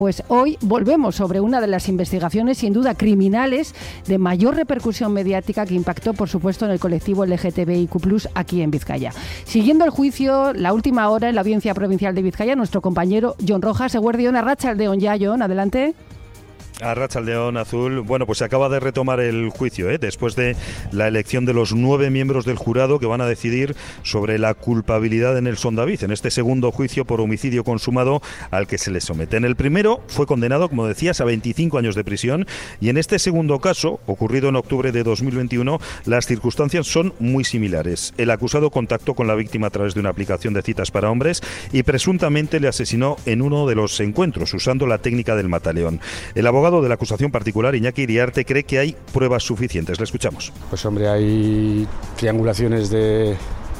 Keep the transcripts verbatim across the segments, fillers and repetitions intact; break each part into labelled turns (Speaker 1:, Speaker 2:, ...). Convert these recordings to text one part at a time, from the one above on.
Speaker 1: Pues hoy volvemos sobre una de las investigaciones sin duda criminales de mayor repercusión mediática que impactó, por supuesto, en el colectivo L G T B I Q plus, aquí en Vizcaya. Siguiendo el juicio, la última hora en la Audiencia Provincial de Vizcaya, nuestro compañero Jon Rojas, Eguerdión, Arratsaldeon ya, Jon, adelante.
Speaker 2: Arratsaldeon, Azul. Bueno, pues se acaba de retomar el juicio, ¿eh? después de la elección de los nueve miembros del jurado que van a decidir sobre la culpabilidad de Nelson David en este segundo juicio por homicidio consumado al que se le somete. En el primero fue condenado, como decías, a veinticinco años de prisión, y en este segundo caso, ocurrido en octubre de dos mil veintiuno, las circunstancias son muy similares. El acusado contactó con la víctima a través de una aplicación de citas para hombres y presuntamente le asesinó en uno de los encuentros usando la técnica del mataleón. El abogado de la acusación particular, Iñaki Iriarte, cree que hay pruebas suficientes. Le escuchamos.
Speaker 3: Pues hombre, hay triangulaciones de,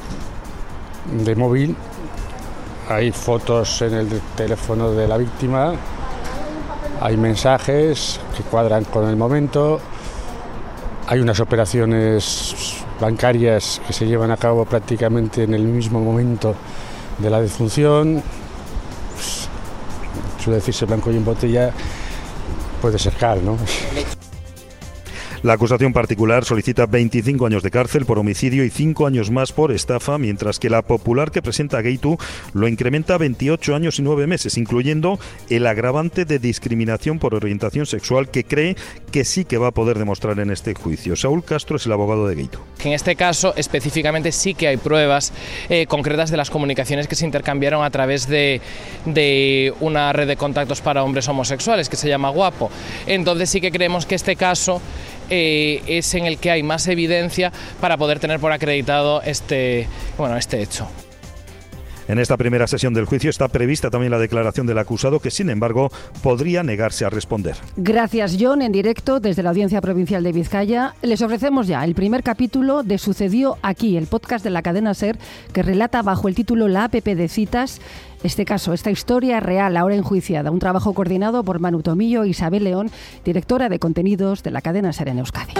Speaker 3: de móvil, hay fotos en el teléfono de la víctima, hay mensajes que cuadran con el momento, hay unas operaciones bancarias que se llevan a cabo prácticamente en el mismo momento de la defunción. Pues, suele decirse blanco y en botella. Puede ser cal, ¿no?
Speaker 2: La acusación particular solicita veinticinco años de cárcel por homicidio y cinco años más por estafa, mientras que la popular que presenta Geitu lo incrementa a veintiocho años y nueve meses, incluyendo el agravante de discriminación por orientación sexual, que cree que sí que va a poder demostrar en este juicio. Saúl Castro es el abogado de Geitu.
Speaker 4: En este caso, específicamente, sí que hay pruebas eh, concretas de las comunicaciones que se intercambiaron a través de, de una red de contactos para hombres homosexuales que se llama Guapo. Entonces sí que creemos que este caso Eh, es en el que hay más evidencia para poder tener por acreditado este, bueno, este hecho.
Speaker 2: En esta primera sesión del juicio está prevista también la declaración del acusado, que sin embargo podría negarse a responder.
Speaker 1: Gracias, Jon. En directo desde la Audiencia Provincial de Vizcaya les ofrecemos ya el primer capítulo de Sucedió Aquí, el podcast de la cadena SER que relata bajo el título La app de citas este caso, esta historia real, ahora enjuiciada. Un trabajo coordinado por Manu Tomillo e Isabel León, directora de contenidos de la cadena SER en Euskadi.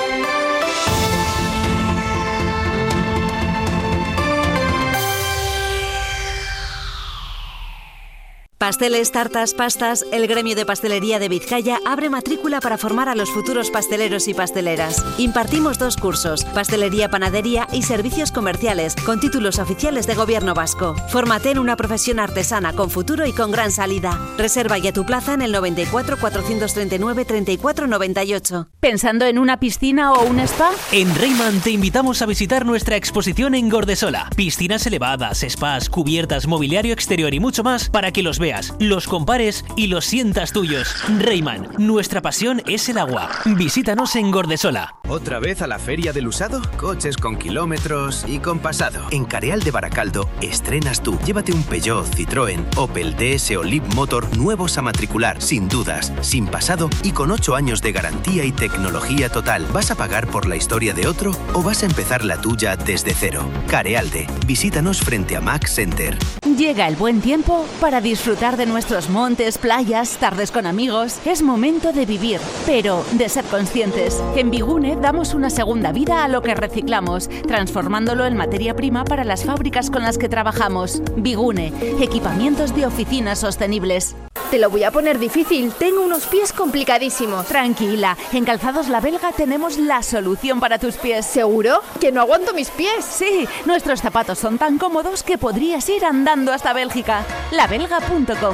Speaker 5: Pasteles, tartas, pastas, el gremio de pastelería de Vizcaya abre matrícula para formar a los futuros pasteleros y pasteleras. Impartimos dos cursos, pastelería, panadería y servicios comerciales, con títulos oficiales de Gobierno vasco. Fórmate en una profesión artesana con futuro y con gran salida. Reserva ya tu plaza en el noventa y cuatro, cuatrocientos treinta y nueve, treinta y cuatro noventa y ocho.
Speaker 6: ¿Pensando en una piscina o un spa?
Speaker 7: En Reiman te invitamos a visitar nuestra exposición en Gordesola. Piscinas elevadas, spas, cubiertas, mobiliario exterior y mucho más para que los veas, los compares y los sientas tuyos. Reiman, nuestra pasión es el agua. Visítanos en Gordesola.
Speaker 8: ¿Otra vez a la feria del usado? Coches con kilómetros y con pasado. En Careal de Baracaldo estrenas tú. Llévate un Peugeot, Citroën, Opel, D S o Leapmotor nuevos a matricular, sin dudas, sin pasado y con ocho años de garantía y tecnología total. ¿Vas a pagar por la historia de otro o vas a empezar la tuya desde cero? Carealde, visítanos frente a Max Center.
Speaker 6: Llega el buen tiempo para disfrutar de nuestros montes, playas, tardes con amigos. Es momento de vivir, pero de ser conscientes. En Bigune damos una segunda vida a lo que reciclamos, transformándolo en materia prima para las fábricas con las que trabajamos. Bigune, equipamientos de oficinas sostenibles.
Speaker 9: Te lo voy a poner difícil, tengo unos pies complicadísimos.
Speaker 6: Tranquila, en Calzados La Belga tenemos la solución para tus pies.
Speaker 9: ¿Seguro? ¿Que no aguanto mis pies?
Speaker 6: Sí, nuestros zapatos son tan cómodos que podrías ir andando hasta Bélgica. la belga punto com.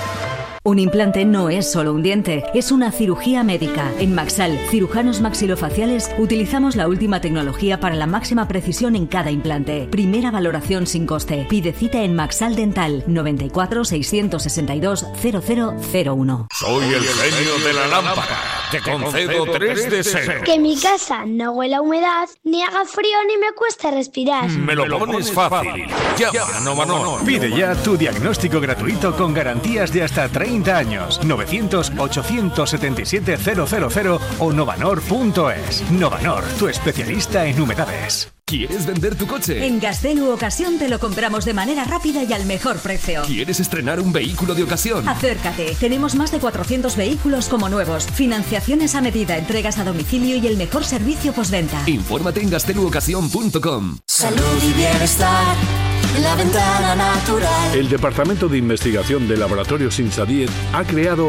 Speaker 10: Un implante no es solo un diente, es una cirugía médica. En Maxal, cirujanos maxilofaciales, utilizamos la última tecnología para la máxima precisión en cada implante. Primera valoración sin coste. Pide cita en Maxal Dental, noventa y cuatro, seiscientos sesenta y dos, cero cero cero uno.
Speaker 11: Soy el genio de la lámpara. Te concedo tres deseos.
Speaker 12: Que mi casa no huela a humedad, ni haga frío, ni me cueste respirar.
Speaker 11: Me lo pones fácil. Llama a Novanor.
Speaker 13: Pide ya tu diagnóstico gratuito con garantías de hasta treinta años. novecientos, ochocientos setenta y siete, cero cero cero o novanor punto es. Novanor, tu especialista en humedades.
Speaker 14: ¿Quieres vender tu coche?
Speaker 10: En Gaztelu Ocasión te lo compramos de manera rápida y al mejor precio.
Speaker 14: ¿Quieres estrenar un vehículo de ocasión?
Speaker 10: Acércate. Tenemos más de cuatrocientos vehículos como nuevos. Financiaciones a medida, entregas a domicilio y el mejor servicio postventa.
Speaker 14: Infórmate en gaztelu ocasión punto com.
Speaker 15: Salud y bienestar La Ventana Natural.
Speaker 16: El Departamento de Investigación del Laboratorio Sinsadiet ha creado